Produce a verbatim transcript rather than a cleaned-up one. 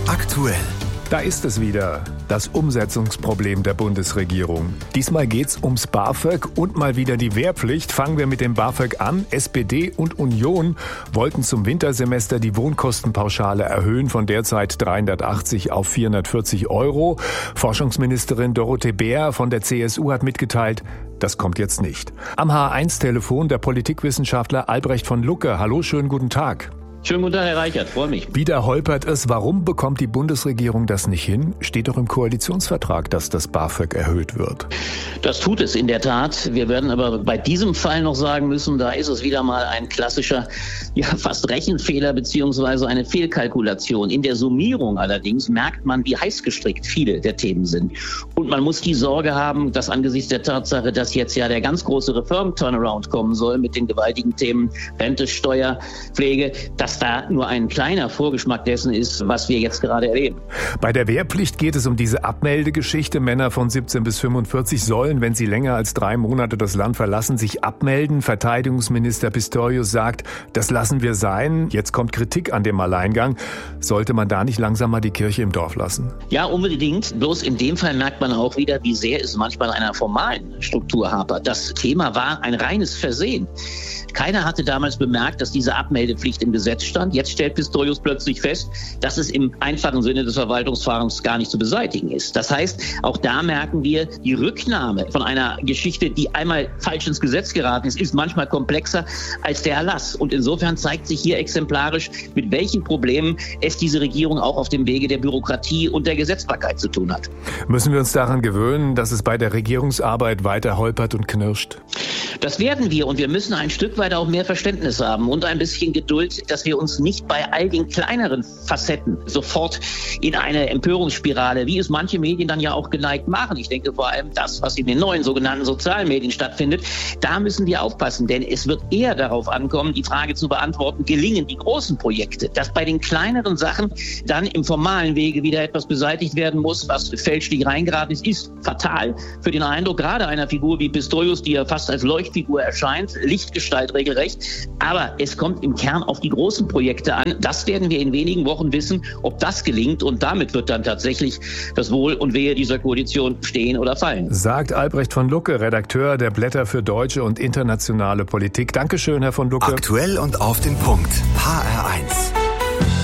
Aktuell. Da ist es wieder, das Umsetzungsproblem der Bundesregierung. Diesmal geht's ums BAföG und mal wieder die Wehrpflicht. Fangen wir mit dem BAföG an. S P D und Union wollten zum Wintersemester die Wohnkostenpauschale erhöhen von derzeit dreihundertachtzig auf vierhundertvierzig Euro. Forschungsministerin Dorothee Bär von der C S U hat mitgeteilt, das kommt jetzt nicht. Am H eins Telefon der Politikwissenschaftler Albrecht von Lucke. Hallo, schönen guten Tag. Schönen guten Tag, Herr Reichert, freue mich. Wieder holpert es. Warum bekommt die Bundesregierung das nicht hin? Steht doch im Koalitionsvertrag, dass das BAföG erhöht wird. Das tut es in der Tat. Wir werden aber bei diesem Fall noch sagen müssen, da ist es wieder mal ein klassischer, ja fast Rechenfehler beziehungsweise eine Fehlkalkulation. In der Summierung allerdings merkt man, wie heiß gestrickt viele der Themen sind. Und man muss die Sorge haben, dass angesichts der Tatsache, dass jetzt ja der ganz große Reform-Turnaround kommen soll mit den gewaltigen Themen Rente, Steuer, Pflege, dass da nur ein kleiner Vorgeschmack dessen ist, was wir jetzt gerade erleben. Bei der Wehrpflicht geht es um diese Abmeldegeschichte. Männer von siebzehn bis fünfundvierzig sollen, wenn sie länger als drei Monate das Land verlassen, sich abmelden. Verteidigungsminister Pistorius sagt, das lassen wir sein. Jetzt kommt Kritik an dem Alleingang. Sollte man da nicht langsam mal die Kirche im Dorf lassen? Ja, unbedingt. Bloß in dem Fall merkt man auch wieder, wie sehr es manchmal an einer formalen Struktur hapert. Das Thema war ein reines Versehen. Keiner hatte damals bemerkt, dass diese Abmeldepflicht im Gesetz stand. Jetzt stellt Pistorius plötzlich fest, dass es im einfachen Sinne des Verwaltungsfahrens gar nicht zu beseitigen ist. Das heißt, auch da merken wir, die Rücknahme von einer Geschichte, die einmal falsch ins Gesetz geraten ist, ist manchmal komplexer als der Erlass. Und insofern zeigt sich hier exemplarisch, mit welchen Problemen es diese Regierung auch auf dem Wege der Bürokratie und der Gesetzbarkeit zu tun hat. Müssen wir uns daran gewöhnen, dass es bei der Regierungsarbeit weiter holpert und knirscht? Das werden wir, und wir müssen ein Stück weit auch mehr Verständnis haben und ein bisschen Geduld, dass wir uns nicht bei all den kleineren Facetten sofort in eine Empörungsspirale, wie es manche Medien dann ja auch geneigt machen. Ich denke vor allem das, was in den neuen sogenannten sozialen Medien stattfindet. Da müssen wir aufpassen, denn es wird eher darauf ankommen, die Frage zu beantworten, gelingen die großen Projekte, dass bei den kleineren Sachen dann im formalen Wege wieder etwas beseitigt werden muss, was fälschlich reingeraten ist, ist fatal für den Eindruck gerade einer Figur wie Pistorius, die ja fast als Leuchtfigur erscheint, Lichtgestalt regelrecht. Aber es kommt im Kern auf die großen Projekte an. Das werden wir in wenigen Wochen wissen, ob das gelingt. Und damit wird dann tatsächlich das Wohl und Wehe dieser Koalition stehen oder fallen. Sagt Albrecht von Lucke, Redakteur der Blätter für deutsche und internationale Politik. Dankeschön, Herr von Lucke. Aktuell und auf den Punkt. H R eins.